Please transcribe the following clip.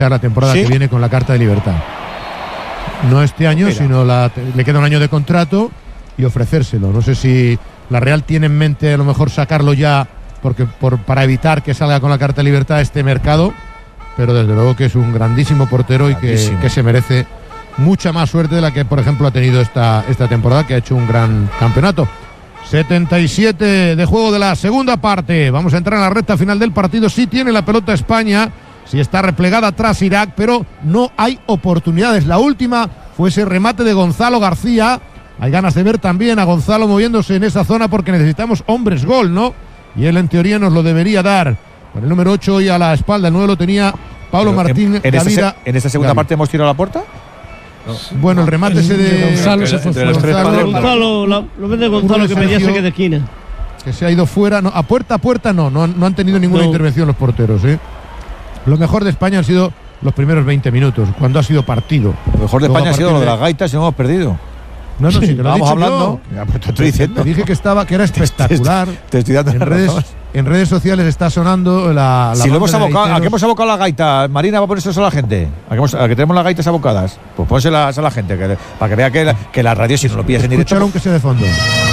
la temporada que viene con la carta de libertad. No este año, sino le queda un año de contrato y ofrecérselo. No sé si la Real tiene en mente a lo mejor sacarlo ya para evitar que salga con la carta de libertad a este mercado, pero desde luego que es un grandísimo portero y que se merece mucha más suerte de la que, por ejemplo, ha tenido esta temporada, que ha hecho un gran campeonato. 77 de juego de la segunda parte. Vamos a entrar en la recta final del partido. Sí tiene la pelota España, sí está replegada atrás Irak, pero no hay oportunidades. La última fue ese remate de Gonzalo García. Hay ganas de ver también a Gonzalo moviéndose en esa zona porque necesitamos hombres gol, ¿no? Y él en teoría nos lo debería dar. Con el número 8 hoy a la espalda, el 9 lo tenía Pablo Martín. ¿En esta segunda parte hemos tirado a la puerta? No. Bueno, el remate ese de Gonzalo se fue fuera. Gonzalo, lo ves de Gonzalo que pedía saque de esquina. Que se ha ido fuera. No, a puerta no han tenido ninguna intervención los porteros, ¿eh? Lo mejor de España han sido los primeros 20 minutos, cuando ha sido partido. Lo mejor de España ha sido lo de las gaitas y no hemos perdido. No, si te lo vamos hablando. Ya, pues te estoy diciendo. Te dije que era espectacular. Te estoy dando en redes sociales está sonando la si lo hemos abocado, ¿a qué hemos abocado la gaita? Marina va a ponerse eso a la gente. ¿A que tenemos las gaitas abocadas? Pues pónselas a la gente, para que vea que la radio, si no lo pillas en directo. Escucharon que se de fondo.